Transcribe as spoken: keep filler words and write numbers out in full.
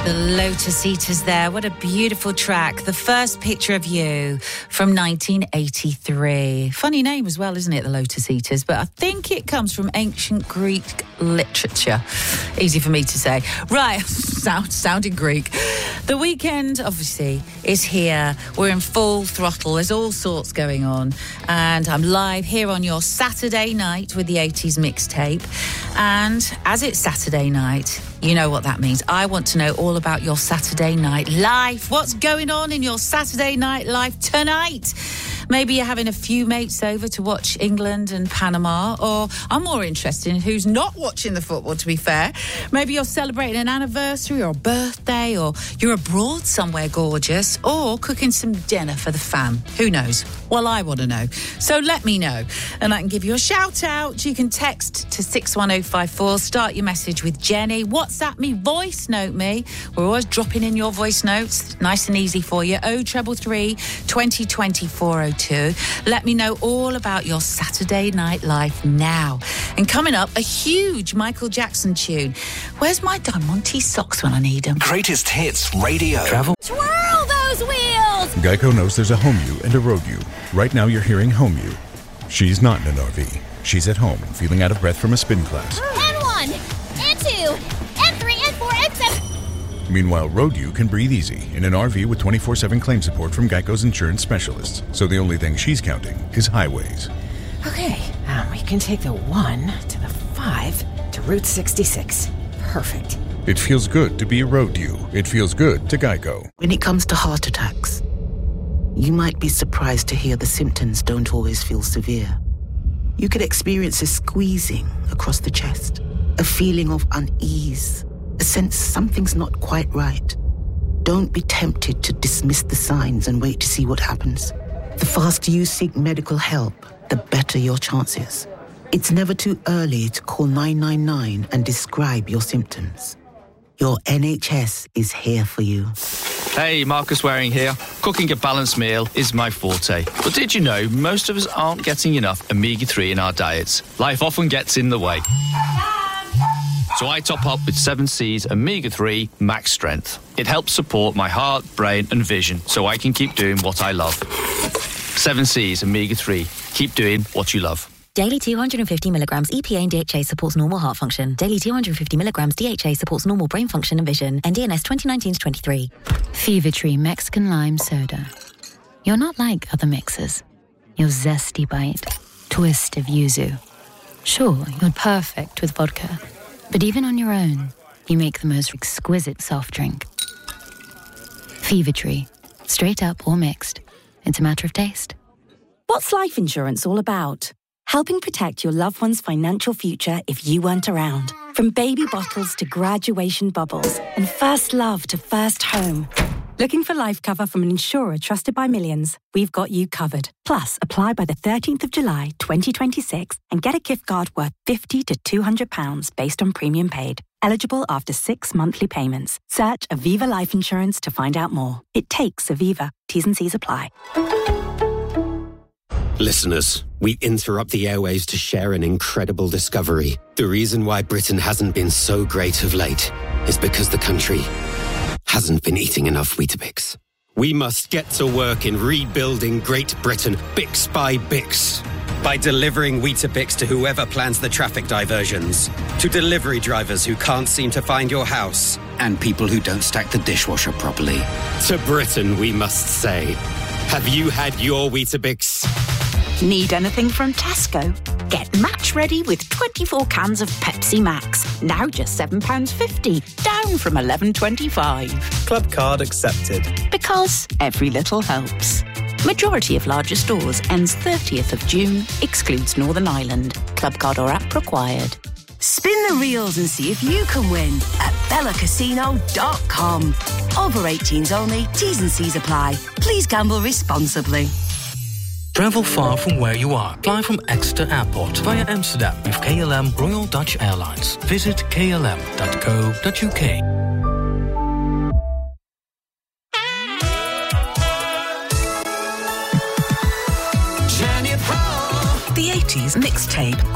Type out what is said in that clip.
The Lotus Eaters there. What a beautiful track. The First Picture of You from nineteen eighty-three. Funny name as well, isn't it, the Lotus Eaters? But I think it comes from ancient Greek literature. Easy for me to say. Right, sound, sounding Greek. The weekend, obviously, is here. We're in full throttle. There's all sorts going on. And I'm live here on your Saturday night with the eighties mixtape. And as it's Saturday night, you know what that means. I want to know all about your Saturday night life. What's going on in your Saturday night life tonight? Maybe you're having a few mates over to watch England and Panama, or I'm more interested in who's not watching the football, to be fair. Maybe you're celebrating an anniversary or a birthday, or you're abroad somewhere gorgeous, or cooking some dinner for the fam. Who knows? Well, I want to know. So let me know, and I can give you a shout out. You can text to six one oh five four, start your message with Jenny, WhatsApp me, voice note me. We're always dropping in your voice notes, nice and easy for you. oh three three, twenty twenty, four oh two. Let me know all about your Saturday night life now. And coming up, a huge Michael Jackson tune. Where's my Diamante socks when I need them? Greatest hits radio. Travel. Twirl those wheels! Geico knows there's a home you and a road you. Right now you're hearing home you. She's not in an R V. She's at home, feeling out of breath from a spin class. And one, and two, and three, and four, and seven. Meanwhile, road you can breathe easy in an R V with twenty-four seven claim support from Geico's insurance specialists. So the only thing she's counting is highways. Okay, um, we can take the one to the five to Route sixty-six. Perfect. It feels good to be a road you. It feels good to Geico. When it comes to heart attacks, you might be surprised to hear the symptoms don't always feel severe. You could experience a squeezing across the chest, a feeling of unease, a sense something's not quite right. Don't be tempted to dismiss the signs and wait to see what happens. The faster you seek medical help, the better your chances. It's never too early to call nine nine nine and describe your symptoms. Your N H S is here for you. Hey, Marcus Waring here. Cooking a balanced meal is my forte. But did you know most of us aren't getting enough omega three in our diets? Life often gets in the way. So I top up with seven C's omega three Max Strength. It helps support my heart, brain and vision so I can keep doing what I love. seven C's omega three. Keep doing what you love. Daily two hundred fifty milligrams E P A and D H A supports normal heart function. Daily two hundred fifty milligrams D H A supports normal brain function and vision. N D N S twenty nineteen to twenty-three. Fever Tree Mexican Lime Soda. You're not like other mixers. Your zesty bite, twist of yuzu. Sure, you're perfect with vodka. But even on your own, you make the most exquisite soft drink. Fever Tree. Straight up or mixed. It's a matter of taste. What's life insurance all about? Helping protect your loved one's financial future if you weren't around. From baby bottles to graduation bubbles and first love to first home. Looking for life cover from an insurer trusted by millions? We've got you covered. Plus, apply by the thirteenth of July, twenty twenty-six and get a gift card worth fifty to two hundred pounds based on premium paid. Eligible after six monthly payments. Search Aviva Life Insurance to find out more. It takes Aviva. T's and C's apply. Listeners, we interrupt the airwaves to share an incredible discovery. The reason why Britain hasn't been so great of late is because the country hasn't been eating enough Weetabix. We must get to work in rebuilding Great Britain, Bix by Bix. By delivering Weetabix to whoever plans the traffic diversions, to delivery drivers who can't seem to find your house, and people who don't stack the dishwasher properly. To Britain, we must say, have you had your Weetabix? Need anything from Tesco? Get match ready with twenty-four cans of Pepsi Max. Now just seven pounds fifty, down from eleven twenty-five. Club card accepted. Because every little helps. Majority of larger stores ends thirtieth of June, excludes Northern Ireland. Club card or app required. Spin the reels and see if you can win at bella casino dot com. Over eighteens only, T's and C's apply. Please gamble responsibly. Travel far from where you are. Fly from Exeter Airport via Amsterdam with K L M Royal Dutch Airlines. Visit k l m dot co dot u k. The eighties mixtape